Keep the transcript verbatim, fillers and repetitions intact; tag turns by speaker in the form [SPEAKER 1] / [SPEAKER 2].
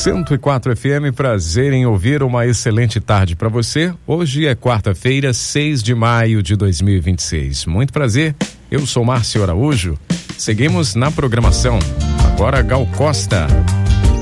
[SPEAKER 1] cento e quatro F M, prazer em ouvir, uma excelente tarde para você. Hoje é quarta-feira, seis de maio de dois mil e vinte e seis. Muito prazer, eu sou Márcio Araújo. Seguimos na programação. Agora Gal Costa.